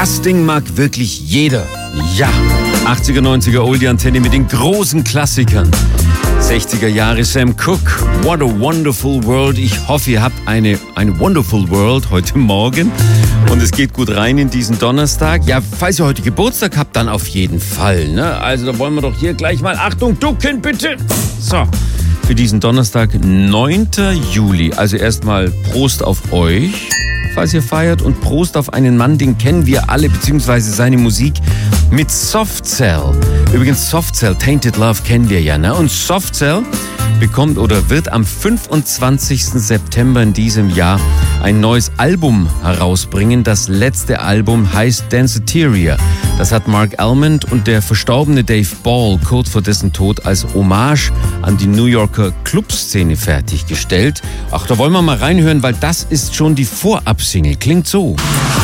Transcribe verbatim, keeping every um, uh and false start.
Das Ding mag wirklich jeder. Ja, achtziger, neunziger Oldie-Antenne mit den großen Klassikern. sechziger Jahre Sam Cooke, What a Wonderful World. Ich hoffe, ihr habt eine, eine Wonderful World heute Morgen und es geht gut rein in diesen Donnerstag. Ja, falls ihr heute Geburtstag habt, dann auf jeden Fall. Ne? Also da wollen wir doch hier gleich mal, Achtung, ducken bitte. So, für diesen Donnerstag, neunter Juli. Also erstmal Prost auf euch, falls ihr feiert, und Prost auf einen Mann, den kennen wir alle, beziehungsweise seine Musik mit Soft Cell. Übrigens, Soft Cell, Tainted Love kennen wir ja, ne? Und Soft Cell bekommt oder wird am fünfundzwanzigsten September in diesem Jahr ein neues Album herausbringen. Das letzte Album heißt Danceteria. Das hat Mark Almond und der verstorbene Dave Ball kurz vor dessen Tod als Hommage an die New Yorker Clubszene fertiggestellt. Ach, da wollen wir mal reinhören, weil das ist schon die Vorabsingle. Klingt so.